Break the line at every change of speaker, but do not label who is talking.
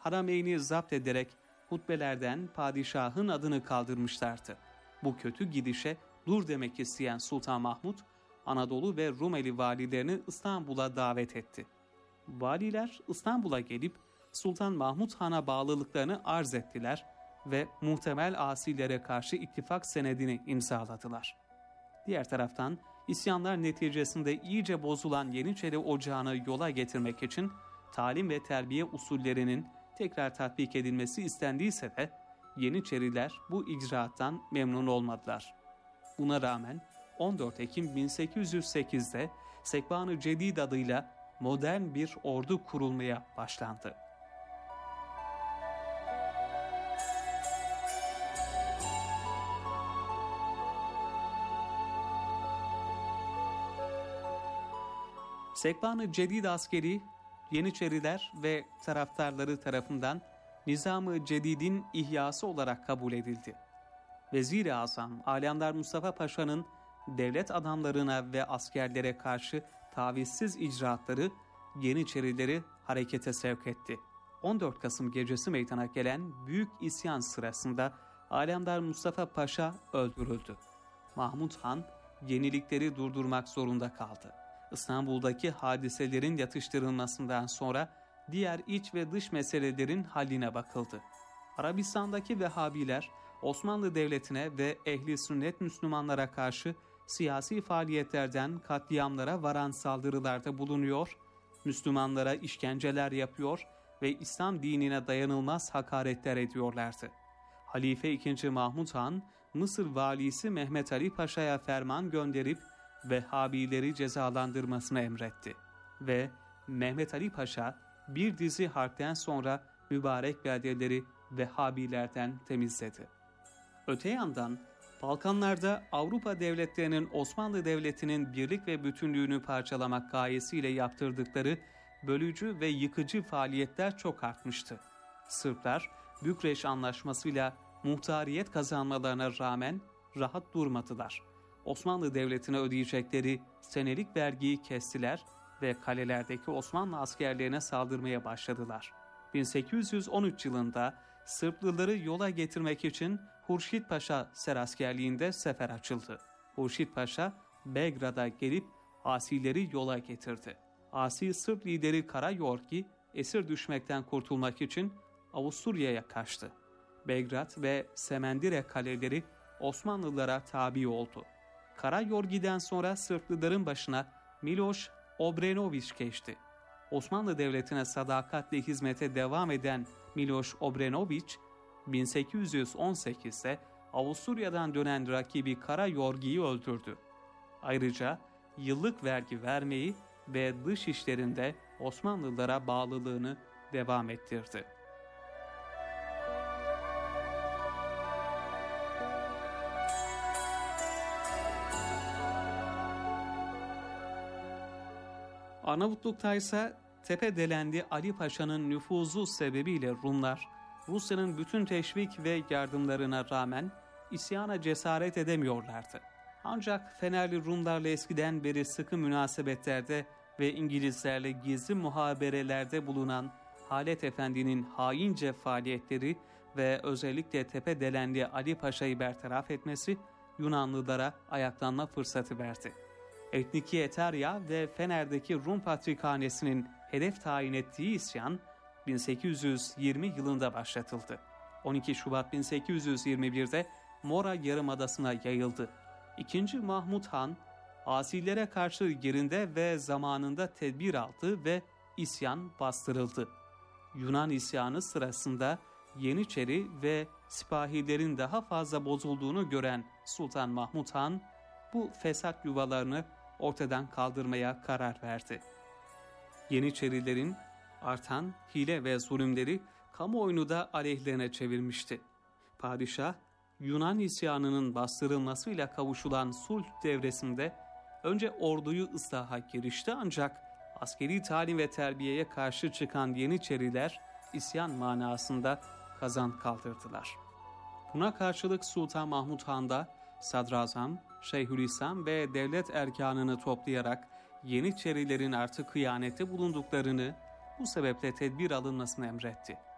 Harameyn'i zapt ederek hutbelerden padişahın adını kaldırmışlardı. Bu kötü gidişe dur demek isteyen Sultan Mahmud, Anadolu ve Rumeli valilerini İstanbul'a davet etti. Valiler İstanbul'a gelip Sultan Mahmud Han'a bağlılıklarını arz ettiler ve muhtemel asilere karşı ittifak senedini imzaladılar. Diğer taraftan isyanlar neticesinde iyice bozulan Yeniçeri Ocağı'nı yola getirmek için talim ve terbiye usullerinin tekrar tatbik edilmesi istendiyse de Yeniçeriler bu icraattan memnun olmadılar. Buna rağmen 14 Ekim 1808'de Sekban-ı Cedid adıyla modern bir ordu kurulmaya başlandı. Sekban-ı Cedid askeri Yeniçeriler ve taraftarları tarafından Nizam-ı Cedid'in ihyası olarak kabul edildi. Vezir-i Azam Alemdar Mustafa Paşa'nın devlet adamlarına ve askerlere karşı tavizsiz icraatları Yeniçerileri harekete sevk etti. 14 Kasım gecesi meydana gelen büyük isyan sırasında Alemdar Mustafa Paşa öldürüldü. Mahmud Han yenilikleri durdurmak zorunda kaldı. İstanbul'daki hadiselerin yatıştırılmasından sonra diğer iç ve dış meselelerin halline bakıldı. Arabistan'daki Vehhabiler Osmanlı Devleti'ne ve ehli sünnet Müslümanlara karşı siyasi faaliyetlerden katliamlara varan saldırılarda bulunuyor, Müslümanlara işkenceler yapıyor ve İslam dinine dayanılmaz hakaretler ediyorlardı. Halife II. Mahmud Han, Mısır valisi Mehmet Ali Paşa'ya ferman gönderip Vehhabileri cezalandırmasını emretti. Ve Mehmet Ali Paşa bir dizi harpten sonra mübarek beldeleri Vehhabilerden temizledi. Öte yandan Balkanlarda Avrupa devletlerinin Osmanlı Devleti'nin birlik ve bütünlüğünü parçalamak gayesiyle yaptırdıkları bölücü ve yıkıcı faaliyetler çok artmıştı. Sırplar Bükreş Anlaşması'yla muhtariyet kazanmalarına rağmen rahat durmadılar. Osmanlı Devleti'ne ödeyecekleri senelik vergiyi kestiler ve kalelerdeki Osmanlı askerlerine saldırmaya başladılar. 1813 yılında Sırplıları yola getirmek için Hurşit Paşa seraskerliğinde sefer açıldı. Hurşit Paşa Belgrad'a gelip asileri yola getirdi. Asi Sırp lideri Karayorgi esir düşmekten kurtulmak için Avusturya'ya kaçtı. Belgrad ve Semendire kaleleri Osmanlılara tabi oldu. Karayorgi'den sonra Sırplıların başına Miloš Obrenović geçti. Osmanlı Devleti'ne sadakatle hizmete devam eden Miloš Obrenović, 1818'de Avusturya'dan dönen rakibi Karayorgi'yi öldürdü. Ayrıca yıllık vergi vermeyi ve dış işlerinde Osmanlılara bağlılığını devam ettirdi. Arnavutluk'ta ise Tepedelendi Ali Paşa'nın nüfuzu sebebiyle Rumlar, Rusya'nın bütün teşvik ve yardımlarına rağmen isyana cesaret edemiyorlardı. Ancak Fenerli Rumlarla eskiden beri sıkı münasebetlerde ve İngilizlerle gizli muhaberelerde bulunan Halet Efendi'nin haince faaliyetleri ve özellikle Tepedelendi Ali Paşa'yı bertaraf etmesi Yunanlılara ayaklanma fırsatı verdi. Etniki Eterya ve Fener'deki Rum Patrikhanesi'nin hedef tayin ettiği isyan 1820 yılında başlatıldı. 12 Şubat 1821'de Mora Yarımadası'na yayıldı. II. Mahmud Han, asilere karşı yerinde ve zamanında tedbir aldı ve isyan bastırıldı. Yunan isyanı sırasında Yeniçeri ve sipahilerin daha fazla bozulduğunu gören Sultan Mahmud Han, bu fesat yuvalarını ortadan kaldırmaya karar verdi. Yeniçerilerin artan hile ve zulümleri kamuoyunu da aleyhlerine çevirmişti. Padişah, Yunan isyanının bastırılmasıyla kavuşulan sulh devresinde önce orduyu ıslaha girişti ancak askeri talim ve terbiyeye karşı çıkan Yeniçeriler isyan manasında kazan kaldırdılar. Buna karşılık Sultan Mahmud Han da Sadrazam, Şeyhülislam ve devlet erkanını toplayarak Yeniçerilerin artık kıyanette bulunduklarını, bu sebeple tedbir alınmasını emretti.